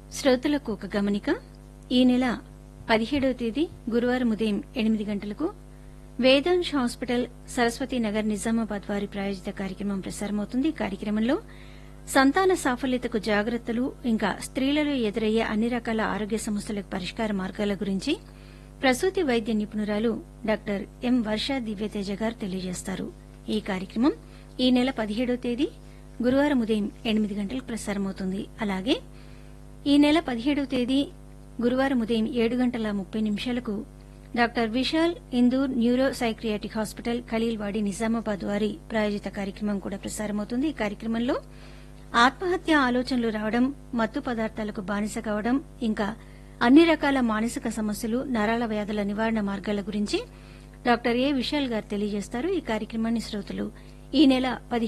శ్రోతలకు ఒక గమనిక. ఈ నెల 17వ తేదీ గురువారం ఉదయం 8 గంటలకు వేదాంశ్ హాస్పిటల్ సరస్వతీనగర్ నిజామాబాద్ వారి ప్రాయోజిత కార్యక్రమం ప్రసారమవుతుంది. ఈ కార్యక్రమంలో సంతాన సాఫల్యతకు జాగ్రత్తలు, ఇంకా స్త్రీలలో ఎదురయ్యే అన్ని రకాల ఆరోగ్య సమస్యలకు పరిష్కార మార్గాల గురించి ప్రసూతి వైద్య నిపుణురాలు డాక్టర్ ఎం వర్ష దివ్యతేజ గారు తెలియజేస్తారు. ఈ కార్యక్రమం ఈ నెల 17వ తేదీ గురువారం ఉదయం 8 గంటలకు ప్రసారమవుతుంది. అలాగే ఈ నెల 17వ తేదీ గురువారం ఉదయం 7:30 doctor Vishal Indur neuro psychiatric hospital Khaleelwadi Nizamabad వారి ప్రాయోజిత కార్యక్రమం కూడా ప్రసారమవుతుంది. ఈ కార్యక్రమంలో ఆత్మహత్య ఆలోచనలు రావడం, మత్తు పదార్థాలకు బానిస కావడం, ఇంకా అన్ని రకాల మానసిక సమస్యలు, నరాల వ్యాధుల నివారణ మార్గాల గురించి డాక్టర్ ఏ విశాల్ గారు తెలియజేస్తారు. ఈ కార్యక్రమాన్ని శ్రోతలు ఈ నెల